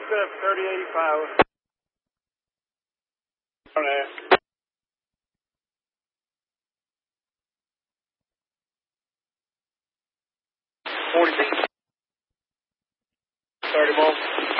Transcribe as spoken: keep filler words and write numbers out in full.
Swift, thirty eighty-five. On there. forty feet. thirty more.